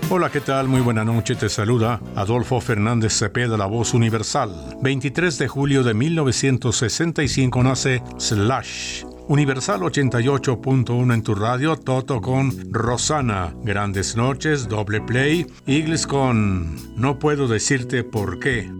Hola, ¿qué tal? Muy buena noche, te saluda Adolfo Fernández Cepeda, la voz universal. 23 de julio de 1965 nace Slash. Universal 88.1 en tu radio, Toto con Rosana, Grandes Noches, Doble Play, Eagles con No Puedo Decirte Por Qué.